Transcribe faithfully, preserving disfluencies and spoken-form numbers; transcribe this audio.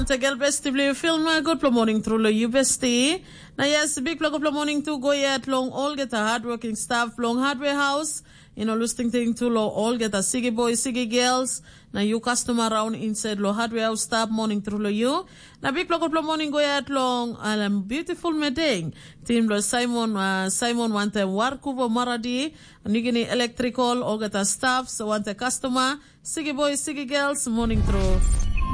Tegel besti bli film good morning through lo you besti. Na yes big plug good morning to go yet long all get a hardworking staff long hardware house. You know listening thing to lo all get a siggy boys, siggy girls. Na you customer around inside lo hardware house staff morning through lo you. Na big plug good morning go yet long um, beautiful meeting. Team lo Simon uh, Simon want a Warkuvo Maradi. Nigini electrical all get a staff so want a customer. Siggy boys, siggy girls morning through.